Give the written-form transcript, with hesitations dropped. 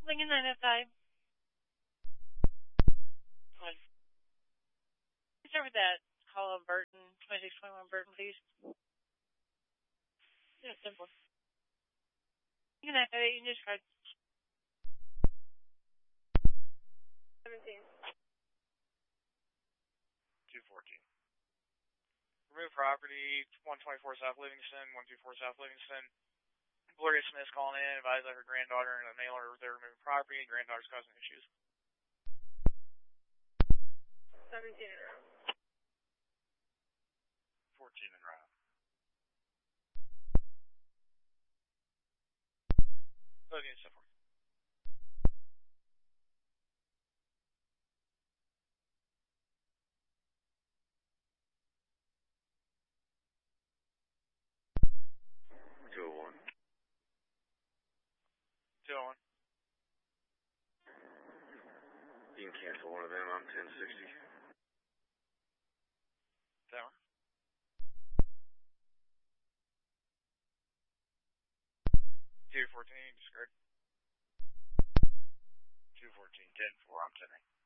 Lincoln 905. Start with that call on Burton, 2621 Burton, please. Yeah, simple. Lincoln 958, you can just card. 17. 214. Remove property, 124 South Livingston, 124 South Livingston. Gloria Smith's calling in, advised that her granddaughter and a mailer were there removing property, and granddaughter's causing issues. 17 in a row. 14 in row. Loading and so forth. You can cancel one of them. I'm 1060. Tower. 214, discard. 214, 10-4, I'm 10.